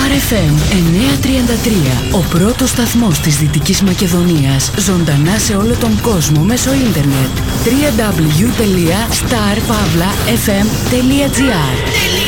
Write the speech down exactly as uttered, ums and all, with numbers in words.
Star εφ εμ εννιακόσια τριάντα τρία, ο πρώτος σταθμός της Δυτικής Μακεδονίας, ζωντανά σε όλο τον κόσμο μέσω ίντερνετ. double-u double-u double-u τελεία star pavla f m τελεία g r